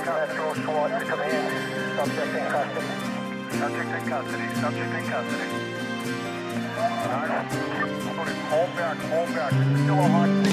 Metro SWAT to come in. Subject in custody. Subject in custody. Subject in custody. All right. Hold back. Hold back. Still a hot